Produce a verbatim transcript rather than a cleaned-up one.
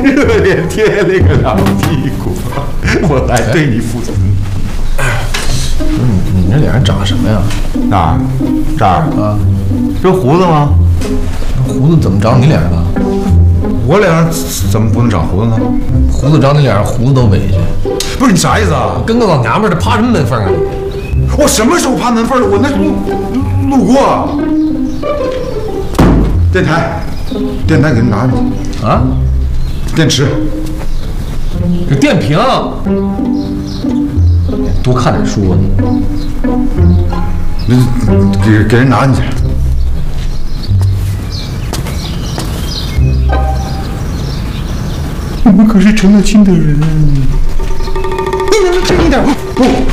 热脸贴了个老屁股，我还对你负责。 你你这脸上长什么呀？ 哪儿？这儿啊？ 这胡子吗？ 胡子怎么长你脸上了？ 我脸上怎么不能长胡子呢？ 胡子长你脸上，胡子都委屈。 不是你啥意思啊？ 跟个老娘们儿的，趴什么门缝啊你？ 我什么时候趴门缝了？我那路路过。电台，电台给人拿去啊？ 电池， 这电瓶，多看点书啊你，给给人拿进去。我们可是成了亲的人，你能不能轻一点？不。